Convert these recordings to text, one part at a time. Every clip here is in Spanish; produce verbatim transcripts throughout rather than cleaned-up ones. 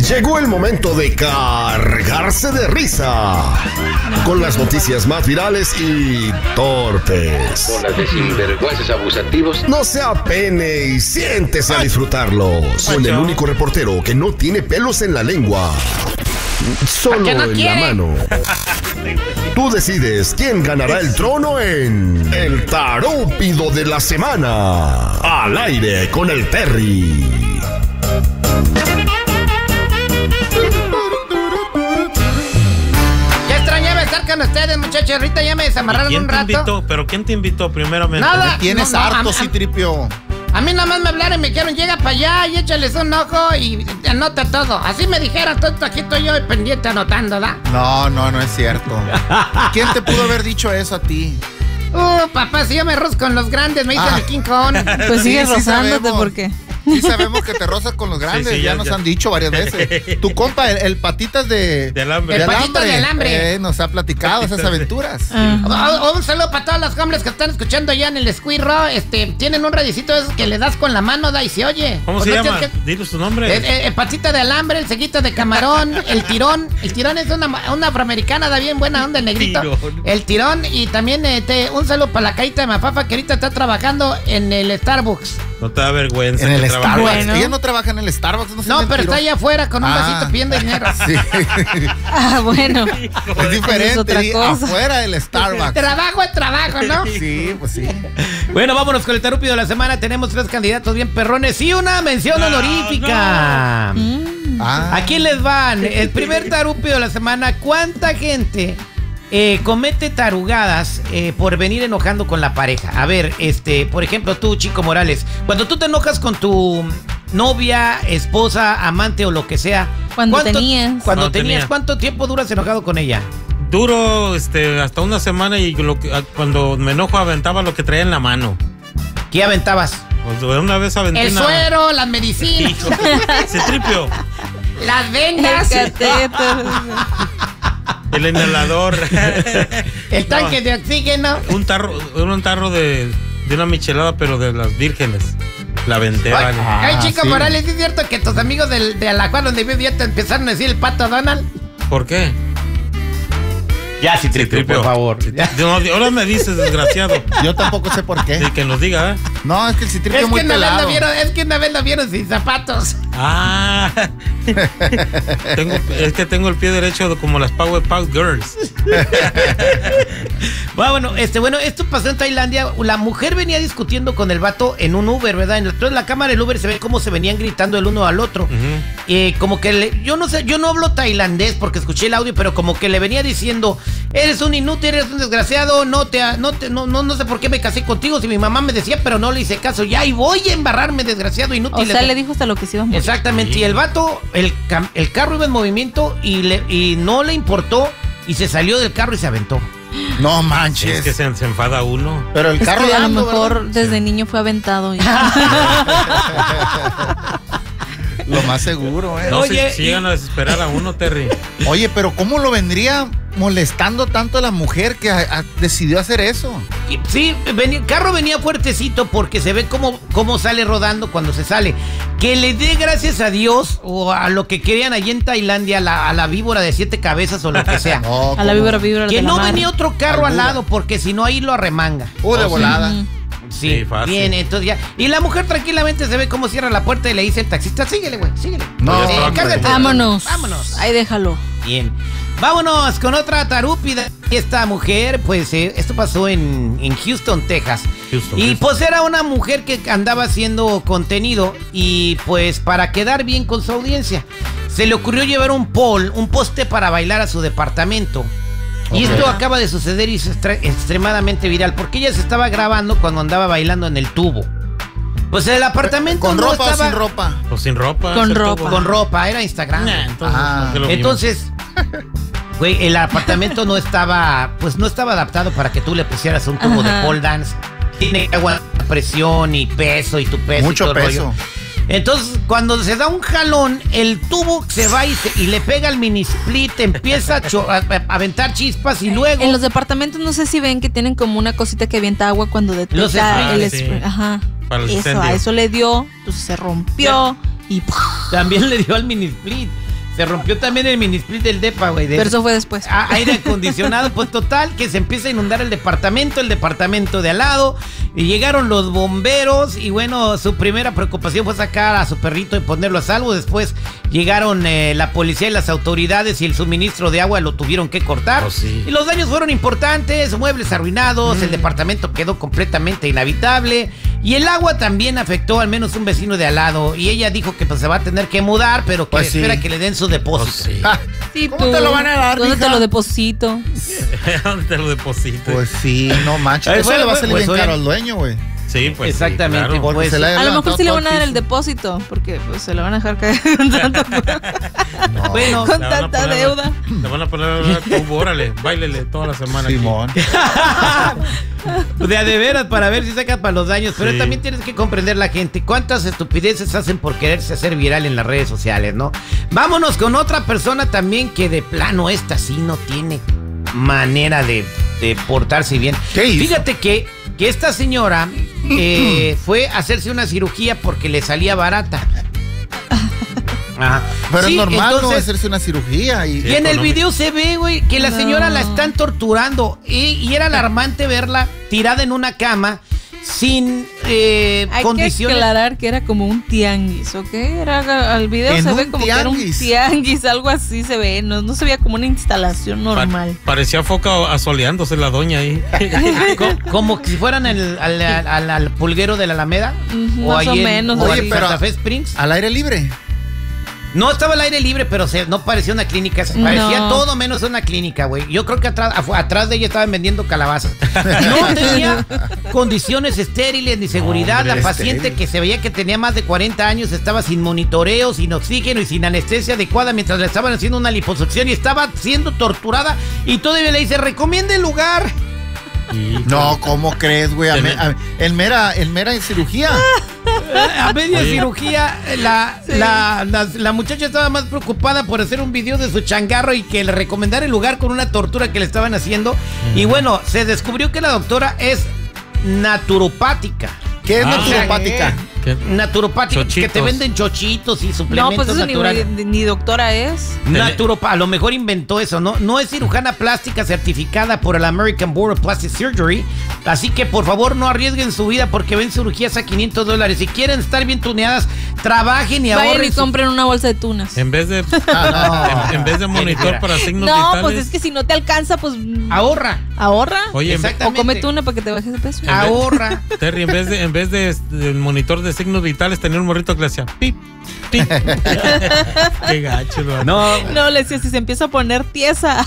Llegó el momento de cargarse de risa con las noticias más virales y torpes. Bolas de sinvergüenzas abusativos. No se apene y siéntese a disfrutarlos con el único reportero que no tiene pelos en la lengua, solo no en quiere? la mano. Tú decides quién ganará el trono en El Tarúpido de la Semana. Al aire con el Terry. Ya extrañaba estar con ustedes, muchachos. Ahorita ya me desamarraron ¿Quién un te rato. invitó? ¿Pero quién te invitó primeramente? Nada. Tienes No, no, harto, a- a- Citripio. A mí nada más me hablaron y me dijeron, llega para allá y échales un ojo y anota todo. Así me dijeron, todo aquí estoy yo pendiente anotando, ¿da? No, no, no es cierto. ¿Quién te pudo haber dicho eso a ti? Uh, papá, si yo me rozco con los grandes, me dicen Ah. el King Kong. Pues sigue Sí, sí rozándote, sabemos. ¿por qué? Sí sabemos que te rozas con los grandes, Sí, sí, ya, ya, nos ya. han dicho varias veces. Tu compa, el, el patitas de... De alambre. El patitas de alambre. eh, nos ha platicado esas aventuras. Ah. Oh, oh, un saludo para todos los hombres que están escuchando ya en el Squirro. Este, tienen un radicito de esos que le das con la mano, da y se oye. ¿Cómo Pues se no llama? tienes que- Dinos tu nombre. Eh, eh, eh, patita de alambre, el ceguito de camarón, el tirón. El tirón es una, una afroamericana, da bien buena onda, el negrito. Tirón. El tirón y también eh, te- un saludo para la caíta de Mafafa que ahorita está trabajando en el Starbucks. No te da vergüenza. En que el trabajes. Starbucks. Bueno. Ella no trabaja en el Starbucks. No, No, pero está allá afuera con un Ah. vasito pidiendo dinero. Sí. Ah, bueno. Es diferente. otra di, cosa. afuera del Starbucks. Trabajo es trabajo, ¿no? Sí, pues sí. Bueno, vámonos con el tarúpido de la semana. Tenemos tres candidatos bien perrones y una mención No, honorífica. Mm. Ah. Aquí les van. El primer tarúpido de la semana. ¿Cuánta gente eh, comete tarugadas eh, por venir enojando con la pareja? A ver, este, por ejemplo, tú, Chico Morales, cuando tú te enojas con tu novia, esposa, amante o lo que sea. Cuando ¿cuánto- tenías. Cuando Cuando tenías, tenía. ¿cuánto tiempo duras enojado con ella? Duro, este, hasta una semana y lo que, cuando me enojo aventaba lo que traía en la mano. ¿Qué aventabas? Pues, de una vez aventé El una- suero, las medicinas, Hijo, Citripio, las El vendas, catéter. el inhalador. el tanque de oxígeno. Un tarro, era un tarro de, de una michelada, pero de las vírgenes. La aventé, Ay, vale. ay, Chico sí. Morales, ¿es cierto que tus amigos del, de Alajuela donde vives ya te empezaron a decir el pato Donald? ¿Por qué? Ya, sí, Citripio. No, ahora me dices, desgraciado. Yo tampoco sé por qué. Sí, que nos diga, ¿eh? No, es que el Citripio Es es muy que, una vez pelado. lo vieron, es que una vez lo vieron sin zapatos. Ah, tengo, es que tengo el pie derecho de- como las Powerpuff Girls. Bueno, este, bueno, esto pasó en Tailandia. La mujer venía discutiendo con el vato en un Uber, ¿verdad? Entonces en la cámara del Uber se ve cómo se venían gritando el uno al otro. Ujú. Eh, como que le, yo no sé, yo no hablo tailandés porque escuché el audio, pero como que le venía diciendo, eres un inútil, eres un desgraciado, no te, no te, no, no, no sé por qué me casé contigo, si mi mamá me decía, pero no le hice caso, ya y voy a embarrarme, desgraciado, O inútil. sea, le dijo hasta lo que se iba a morir. Exactamente, y el vato, el, cam- el carro iba en movimiento y, le, y no le importó y se salió del carro y se aventó. No manches. Es que se, se enfada uno. Pero el Es carro que a lo dando, mejor ¿verdad? desde niño fue aventado. y- Lo más seguro, ¿eh? No, Oye, si, si y- llegan a desesperar a uno, Terry. Oye, pero ¿cómo lo vendría molestando tanto a la mujer que a- a- decidió hacer eso? Y- Sí, venía- el carro venía fuertecito porque se ve cómo, cómo sale rodando cuando se sale. Que le dé gracias a Dios o a lo que querían allí en Tailandia, a la, a la víbora de siete cabezas o lo que sea. No, A la ¿cómo? víbora, víbora Que de la no mar. venía otro carro al Albura. lado porque si no ahí lo arremanga. Uh, de Oh, sí. volada. Ujú. Sí, Sí, fácil. bien, entonces ya. Y la mujer tranquilamente se ve cómo cierra la puerta y le dice el taxista, síguele, güey, síguele. No, Eh, hombre. cárgate. Vámonos. Vámonos. Ahí déjalo. Bien. Vámonos con otra tarúpida. Esta mujer, pues, eh, esto pasó en, en Houston, Texas. Houston, y Houston. pues era una mujer que andaba haciendo contenido y pues para quedar bien con su audiencia, se le ocurrió llevar un pole, un poste para bailar a su departamento. Y Ok. esto acaba de suceder y es extre- extremadamente viral porque ella se estaba grabando cuando andaba bailando en el tubo. Pues el apartamento ¿Con no ropa estaba o sin ropa? O sin ropa. Con se ropa. tuvo. con ropa, era Instagram. Nah, entonces, Ah. ¿por qué lo vimos? Entonces, güey, el apartamento no estaba, pues no estaba adaptado para que tú le pusieras un tubo Ajá. de pole dance. Tiene que aguantar presión y peso y tu peso. Mucho y todo el peso. rollo. Entonces, cuando se da un jalón, el tubo se va y, se- y le pega al mini split, empieza a, cho- a- a aventar chispas y luego... En los departamentos no sé si ven que tienen como una cosita que avienta agua cuando Los detecta el sprays. spray. Sí. Ajá. Para el Eso, incendio. a eso le dio, entonces se rompió y ¡puf! También le dio al mini split. Se rompió también el mini split del depa, güey. De Pero eso fue después. a- aire acondicionado, pues total, que se empieza a inundar el departamento, el departamento de al lado, y llegaron los bomberos, y bueno, su primera preocupación fue sacar a su perrito y ponerlo a salvo. Después llegaron eh, la policía y las autoridades, y el suministro de agua lo tuvieron que cortar. Oh, sí. Y los daños fueron importantes, muebles arruinados, el departamento quedó completamente inhabitable, y el agua también afectó al menos un vecino de al lado, y ella dijo que pues se va a tener que mudar, pero que Pues sí. espera que le den su depósito. Oh, sí. Ah, Sí, ¿cómo tú. te lo van a dar, ¿Dónde mija? te lo deposito? ¿Dónde te lo deposito? Pues sí, no manches. Ay, Eso bueno, le va a pues, salir pues, bien oye. caro al dueño, güey. Sí, pues. Exactamente, Sí, claro. Porque pues, se le haya A lo mejor levantado sí le todo van a dar el piso. depósito, porque pues se lo van a dejar caer con tanta, No. Bueno, con Le van a tanta poner- deuda. Le van a poner a tubo, órale, báilele toda la semana. aquí. Simón. de a de veras para ver si sacas para los daños, pero Sí. también tienes que comprender la gente cuántas estupideces hacen por quererse hacer viral en las redes sociales, ¿no? Vámonos con otra persona también que de plano esta sí no tiene manera de, de portarse bien. ¿Qué hizo? Fíjate que, que esta señora eh, fue a hacerse una cirugía porque le salía barata. Ajá. Pero Sí, es normal, ¿no? entonces- Hacerse una cirugía y... y en el económico. video se ve, güey, que la No. señora la están torturando. Y, y era alarmante verla tirada en una cama sin eh, Hay condiciones. que aclarar que era como un tianguis, ¿ok? Era, al video En se ve un como que era un tianguis. tianguis, algo así se ve. No, no se veía como una instalación Pa- normal. parecía foca asoleándose la doña ahí. Co- como si fueran el- al, al- al- al pulguero de la Alameda. Ujú, o más ahí o en- menos, o así. en Santa Fe Springs. Al aire libre. No estaba al aire libre, pero se, no parecía una clínica. Parecía No. todo menos una clínica, güey. Yo creo que atrás, afu- atrás de ella estaban vendiendo calabazas. No tenía condiciones estériles ni seguridad. hombre, La paciente estéril. que se veía que tenía más de cuarenta años estaba sin monitoreo, sin oxígeno y sin anestesia adecuada mientras le estaban haciendo una liposucción y estaba siendo torturada. Y todavía le dice, recomiende el lugar. Y- No, ¿cómo crees, güey? A me- a- En mera, en mera cirugía. A media Oye. cirugía, la, Sí. la, la, la muchacha estaba más preocupada por hacer un video de su changarro y que le recomendara el lugar con una tortura que le estaban haciendo. Y bueno, se descubrió que la doctora es naturopática. ¿Qué es Ah, naturopática? ¿Qué? Naturopática, que te Chochitos. venden chochitos y No, suplementos pues eso ni, naturales. ni doctora es. Naturopa, a lo mejor inventó eso, ¿no? No es cirujana plástica certificada por el American Board of Plastic Surgery. Así que por favor no arriesguen su vida porque ven cirugías a quinientos dólares. Si quieren estar bien tuneadas, trabajen y Vayan ahorren. y su- compren una bolsa de tunas. En vez de Ah, en, en vez de monitor para signos No, vitales. pues es que si no te alcanza, pues Ahorra. ahorra. Oye, en, ve- Exacto. O come tuna para que te bajes de peso. Ahorra. Terry, en vez de en vez de, de monitor de signos vitales tenía un morrito que le hacía pip, pip. Qué gacho, ¿no? No, No, le decía, si se empieza a poner tiesa,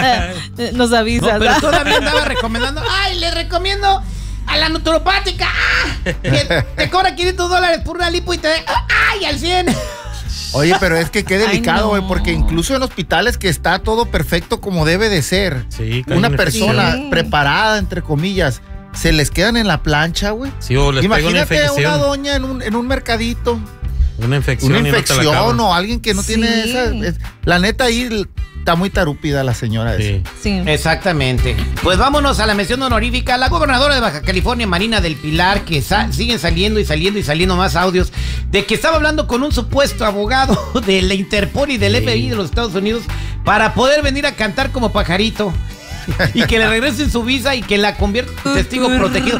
nos no, avisas. pero ¿ah? todavía andaba recomendando. Ay, le recomiendo a la naturopática. ¡Ah! Que te cobra quinientos dólares por una lipo y te. ¡Ay, al cien! Oye, pero es que qué Ay, delicado, no. güey, porque incluso en hospitales que está todo perfecto como debe de ser, Sí, que hay una una persona infección. Sí. preparada, entre comillas, se les quedan en la plancha, güey. Sí, o les pega una Imagínate a una infección. doña en un, en un mercadito, Una infección. una y no te la infección acabas. o alguien que no Sí. tiene esa... es- la neta ahí l- está muy tarúpida la señora esa. Sí. Sí. Exactamente. Pues vámonos a la mención honorífica. La gobernadora de Baja California, Marina del Pilar, que sa- siguen saliendo y saliendo y saliendo más audios de que estaba hablando con un supuesto abogado de la Interpol y del Sí. F B I de los Estados Unidos para poder venir a cantar como pajarito y que le regresen su visa y que la convierta en testigo protegido.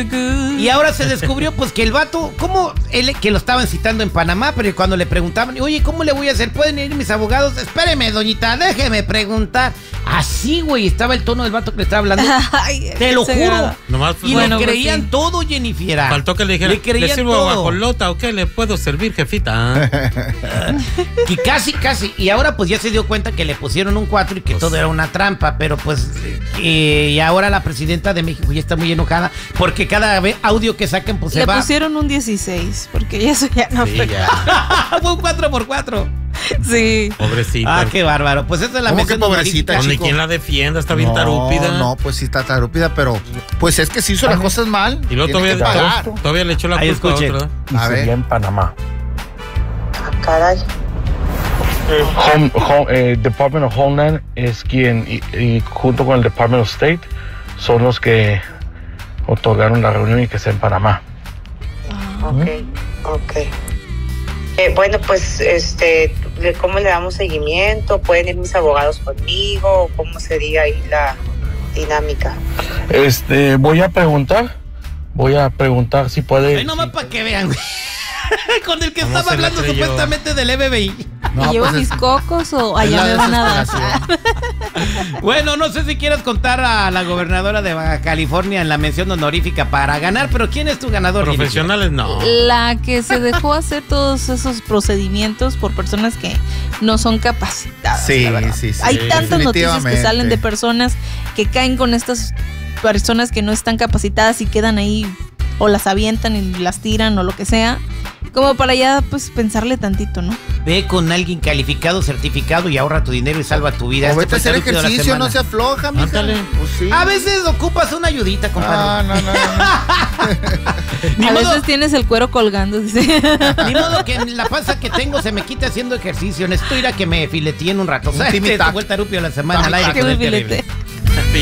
Y ahora se descubrió pues que el vato, ¿cómo? Él que lo estaban citando en Panamá, pero cuando le preguntaban, oye, ¿cómo le voy a hacer? ¿Pueden ir mis abogados? Espéreme, doñita, déjeme preguntar. Así, güey, estaba el tono del vato que le estaba hablando. Ay, Te lo se juro. agrada. Nomás pues, Y Bueno, le pues, creían sí. todo, Jennifer. faltó que le dijera, Le creían ¿le sirvo todo. guajolota o qué le puedo servir, jefita? Y casi, casi. Y ahora pues ya se dio cuenta que le pusieron un cuatro y que Pues- todo era una trampa. Pero pues, eh, y ahora la presidenta de México ya está muy enojada porque cada vez audio que sacan pues se Le va. pusieron un dieciséis, porque eso ya no Sí, fue. ya. Fue un cuatro por cuatro. Sí. Pobrecita. Ah, qué bárbaro. Pues esa es la ¿Cómo mención que pobrecita, honorífica. Pues ni chico? quien la defienda, está bien no, tarúpida. No, pues sí está tarúpida, pero pues es que si hizo las cosas mal, Y luego tiene todavía, que pagar. todavía le echó la Ahí culpa a escuche. otra. y A sería ver. en Panamá. Caray. Home- home- eh, Department of Homeland es quien, y, y junto con el Department of State, son los que otorgaron la reunión y que sea en Panamá. Ok, ok. Eh, bueno, pues, este, ¿cómo le damos seguimiento? ¿Pueden ir mis abogados conmigo? ¿Cómo sería ahí la dinámica? Este, voy a preguntar, voy a preguntar si puede. Ay, nomás para que vean, güey. Con el que ¿Cómo estaba se la hablando creyó? supuestamente del F B I. No, ¿Y llevo pues mis es- cocos o es allá la me van a dar? desesperación. Bueno, no sé si quieres contar a la gobernadora de Baja California en la mención honorífica para ganar, pero ¿quién es tu ganador? Profesionales, no. La que se dejó hacer todos esos procedimientos por personas que no son capacitadas. Sí, la verdad. sí, sí, Hay tantas noticias que definitivamente. salen de personas que caen con estas personas que no están capacitadas y quedan ahí o las avientan y las tiran o lo que sea, como para ya pues pensarle tantito, ¿no? Ve con alguien calificado, certificado y ahorra tu dinero y salva tu vida. O Este vete a fue el hacer tarupido de la ejercicio, semana. no se afloja, mija. Ándale. Pues sí. A veces ocupas una ayudita, Ah, compadre. no, no, no. Ni a modo- veces tienes el cuero colgando, dice. Ni modo que la panza que tengo se me quite haciendo ejercicio. Necesito ir a que me fileteen un rato. Un ¿Sabes? Este timitac. fue el tarupio de la semana al aire Que con me el terrible. filete.